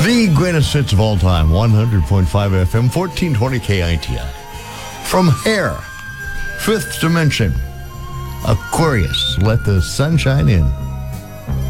The greatest hits of all time, 100.5 FM, 1420 KITI. From Hair, Fifth Dimension, Aquarius, Let the Sunshine In.